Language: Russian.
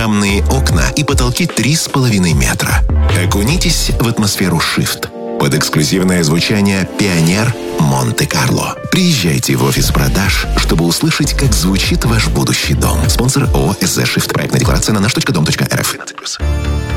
панорамные окна и потолки 3,5 метра. Окунитесь в атмосферу Shift под эксклюзивное звучание «Пионер Монте-Карло». Приезжайте в офис продаж, чтобы услышать, как звучит ваш будущий дом. Спонсор ООО «СЗ Shift». Проектная декларация на наш.дом.рф.